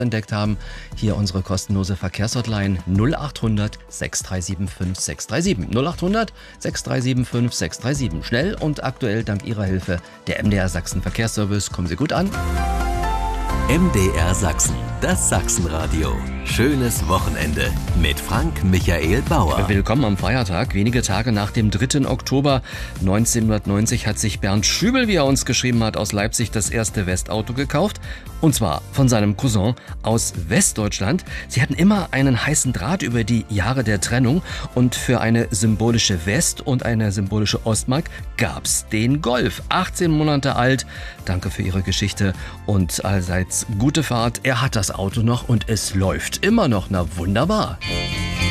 entdeckt haben, hier unsere kostenlose Verkehrshotline 0800 6375 637. 0800 6375 637. Schnell und aktuell dank Ihrer Hilfe der MDR Sachsen Verkehrsservice. Kommen Sie gut an. MDR Sachsen, das Sachsenradio. Schönes Wochenende mit Frank Michael Bauer. Willkommen am Feiertag. Wenige Tage nach dem 3. Oktober 1990 hat sich Bernd Schübel, wie er uns geschrieben hat, aus Leipzig das erste Westauto gekauft. Und zwar von seinem Cousin aus Westdeutschland. Sie hatten immer einen heißen Draht über die Jahre der Trennung. Und für eine symbolische West- und eine symbolische Ostmark gab's den Golf. 18 Monate alt. Danke für Ihre Geschichte und allseits gute Fahrt. Er hat das Auto noch und es läuft immer noch. Na wunderbar.